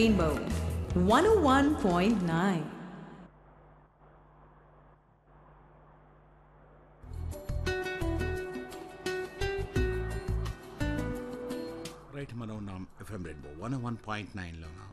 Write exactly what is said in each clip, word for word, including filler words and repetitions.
Rainbow one oh one point nine. Right మనం ఉన్నాం FM rainbow one one point నైన్లోనా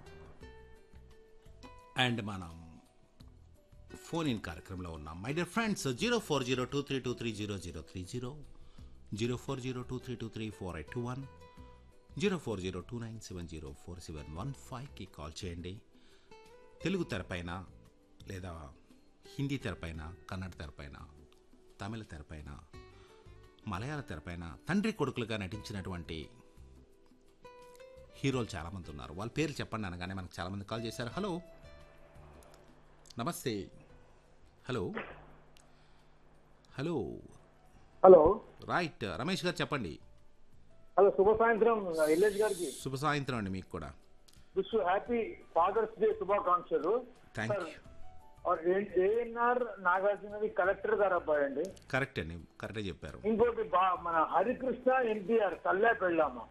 and మనం phone in కార్యక్రమంలో ఉన్నాం. My dear friends, zero four zero two three two three zero zero three zero zero four zero two three two three four eight two one zero four zero two nine seven zero four seven one ఫైవ్కి call చేయండి. తెలుగు తెరపైన లేదా హిందీ తెరపైన, కన్నడ తెరపైన, తమిళ తెరపైన, మలయాళ తెరపైన తండ్రి కొడుకులుగా నటించినటువంటి హీరోలు చాలామంది ఉన్నారు. వాళ్ళ పేర్లు చెప్పండి అనగానే మనకు చాలామంది కాల్ చేశారు. హలో, నమస్తే. Hello hello hello right, Ramesh గారు చెప్పండి. హలో, శుభ సాయంత్రం ఎల్లేష్ గారికి. శుభ సాయంత్రం అండి మీకు కూడా. విష్ హ్యాపీ ఫాదర్స్ డే శుభాకాంక్షలు. Thank you. ఏఎన్ఆర్ నాగార్జునది కలెక్టర్ గారు అబ్బాయి అండి. కరెక్ట్ అండి, కరెక్టే చెప్పారు. ఇంకోటి బా- మన హరికృష్ణ ఎన్టీఆర్ తల్లే పెళ్ళామా.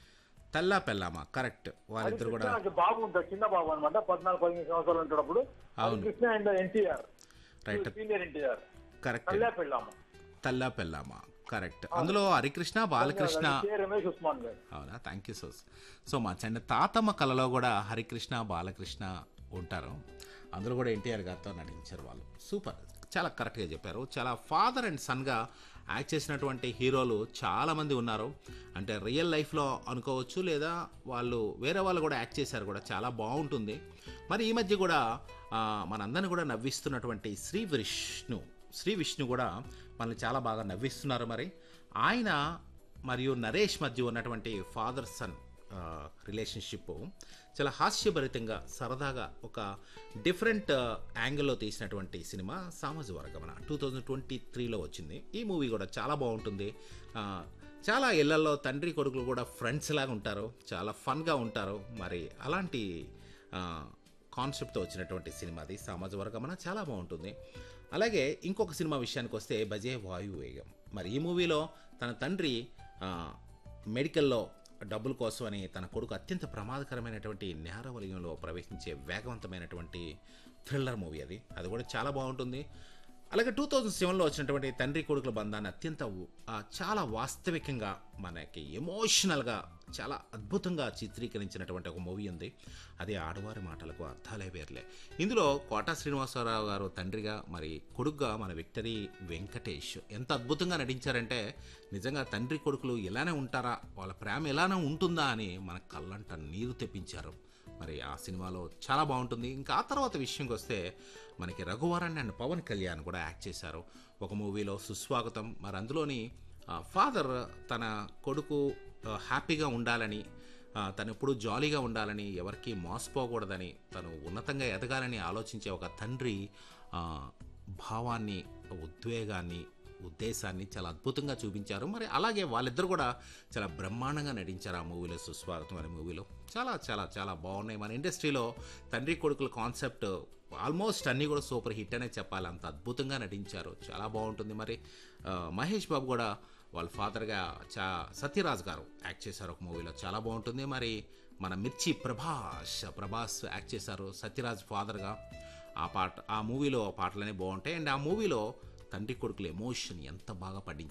తల్లా పెళ్ళామా, కరెక్ట్. వాళ్ళిద్దరు కూడా హరికృష్ణ నాకు బాబు ఉంటాడు, చిన్న బాబు అనమాట, పద్నాలుగు పదిహేను సంవత్సరాలు ఉంటాడు. అవును. Harikrishna and NTR, right, senior NTR, correct. తల్లే పెళ్ళామా. తల్లా పెళ్ళామా, కరెక్ట్. అందులో హరికృష్ణ, బాలకృష్ణ. కె. రమేష్ ఉస్మాన్ గారు. అవునా, thank you so so much and తాతమ్మ కళలో కూడా హరికృష్ణ, బాలకృష్ణ ఉంటారు. అందులో కూడా ఎన్టీఆర్ గారితో నటించారు వాళ్ళు. సూపర్, చాలా కరెక్ట్గా చెప్పారు. చాలా ఫాదర్ అండ్ సన్గా యాక్ట్ చేసినటువంటి హీరోలు చాలామంది ఉన్నారు. అంటే రియల్ లైఫ్లో అనుకోవచ్చు, లేదా వాళ్ళు వేరే వాళ్ళు కూడా యాక్ట్ చేశారు కూడా, చాలా బాగుంటుంది. మరి ఈ మధ్య కూడా ఆ, మనందరిని కూడా నవ్విస్తున్నటువంటి శ్రీ విష్ణు శ్రీ విష్ణు కూడా మనల్ని చాలా బాగా నవ్విస్తున్నారు. మరి ఆయన మరియు నరేష్ మధ్య ఉన్నటువంటి ఫాదర్ సన్ రిలేషన్షిప్ చాలా హాస్యభరితంగా, సరదాగా ఒక డిఫరెంట్ యాంగిల్లో తీసినటువంటి సినిమా సామాజిక వర్గమన టూ థౌజండ్ ట్వంటీ త్రీలో వచ్చింది. ఈ మూవీ కూడా చాలా బాగుంటుంది. ఆ, చాలా ఇళ్లలో తండ్రి కొడుకులు కూడా ఫ్రెండ్స్ లాగా ఉంటారు, చాలా ఫన్గా ఉంటారు. మరి అలాంటి కాన్సెప్ట్తో వచ్చినటువంటి సినిమా అది సామాజిక వర్గమన, చాలా బాగుంటుంది. అలాగే ఇంకొక సినిమా విషయానికి వస్తే బజే వాయువేగం. మరి ఈ మూవీలో తన తండ్రి ఆ, మెడికల్లో డబ్బుల కోసం అని తన కొడుకు అత్యంత ప్రమాదకరమైనటువంటి నేర వలయంలో ప్రవేశించే వేగవంతమైనటువంటి థ్రిల్లర్ మూవీ అది అది కూడా చాలా బాగుంటుంది. అలాగే టూ థౌజండ్ సెవెన్లో వచ్చినటువంటి తండ్రి కొడుకుల బంధాన్ని అత్యంత ఆ, చాలా వాస్తవికంగా, మనకి ఎమోషనల్గా చాలా అద్భుతంగా చిత్రీకరించినటువంటి ఒక మూవీ ఉంది. అది ఆడవారి మాటలకు అర్థాలే వేర్లే. ఇందులో కోటా శ్రీనివాసరావు గారు తండ్రిగా, మరి కొడుకుగా మన విక్టరీ వెంకటేష్ ఎంత అద్భుతంగా నటించారంటే, నిజంగా తండ్రి కొడుకులు ఇలానే ఉంటారా, వాళ్ళ ప్రేమ ఇలానే ఉంటుందా అని మన కళ్ళంట నీరు తెప్పించారు. మరి ఆ సినిమాలో చాలా బాగుంటుంది. ఇంకా ఆ తర్వాత విషయంకి వస్తే మనకి రఘువరన్ అండ్ పవన్ కళ్యాణ్ కూడా యాక్ట్ చేశారు ఒక మూవీలో, సుస్వాగతం. మరి అందులోని ఫాదర్ తన కొడుకు ఆ, హ్యాపీగా ఉండాలని, ఆ, తను ఎప్పుడూ జాలీగా ఉండాలని, ఎవరికి మోసపోకూడదని, తను ఉన్నతంగా ఎదగాలని ఆలోచించే ఒక తండ్రి ఆ, భావాన్ని, ఉద్వేగాన్ని, ఉద్దేశాన్ని చాలా అద్భుతంగా చూపించారు. మరి అలాగే వాళ్ళిద్దరు కూడా చాలా బ్రహ్మాండంగా నటించారు ఆ మూవీలో, సుస్వాగతం అనే మూవీలో. చాలా చాలా చాలా బాగున్నాయి. మన ఇండస్ట్రీలో తండ్రి కొడుకుల కాన్సెప్ట్ ఆల్మోస్ట్ అన్నీ కూడా సూపర్ హిట్ అనే చెప్పాలి, అంత అద్భుతంగా నటించారు, చాలా బాగుంటుంది. మరి ఆ, మహేష్ బాబు కూడా వాళ్ళ ఫాదర్గా చా సత్యరాజ్ గారు యాక్ట్ చేశారు ఒక మూవీలో, చాలా బాగుంటుంది. మరి మన మిర్చి ప్రభాస్ ప్రభాస్ యాక్ట్ చేశారు సత్యరాజ్ ఫాదర్గా. ఆ పాట, ఆ మూవీలో పాటలనే బాగుంటాయి. అండ్ ఆ మూవీలో తండ్రి కొడుకుల ఎమోషన్ ఎంత బాగా పండించారు.